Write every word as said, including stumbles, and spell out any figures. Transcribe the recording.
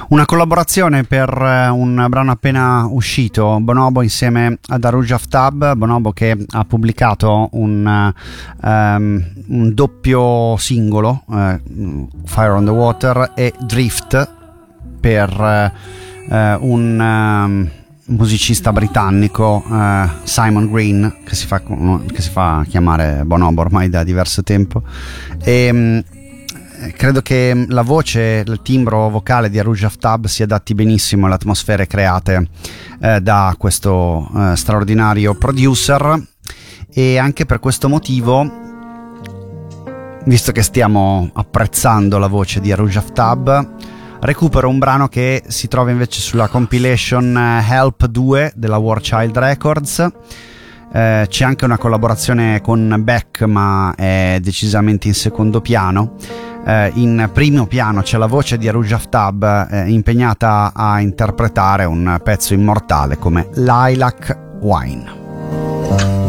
Una collaborazione per un brano appena uscito, Bonobo insieme ad Arooj Aftab. Bonobo che ha pubblicato un, um, un doppio singolo, uh, Fire on the Water e Drift, per uh, un um, musicista britannico, uh, Simon Green, che si, fa, che si fa chiamare Bonobo ormai da diverso tempo. E um, credo che la voce, il timbro vocale di Arooj Aftab si adatti benissimo alle atmosfere create eh, da questo eh, straordinario producer, e anche per questo motivo, visto che stiamo apprezzando la voce di Arooj Aftab, recupero un brano che si trova invece sulla compilation Help due della War Child Records. Eh, c'è anche una collaborazione con Beck, ma è decisamente in secondo piano. Eh, in primo piano c'è la voce di Arooj Aftab eh, impegnata a interpretare un pezzo immortale come Lilac Wine.